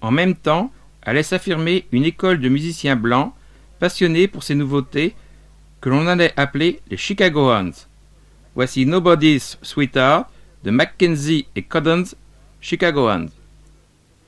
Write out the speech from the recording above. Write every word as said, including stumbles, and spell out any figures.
En même temps, allait s'affirmer une école de musiciens blancs passionnés pour ces nouveautés que l'on allait appeler les Chicagoans. Voici Nobody's Sweetheart de Mackenzie et Coddens, Chicagoans.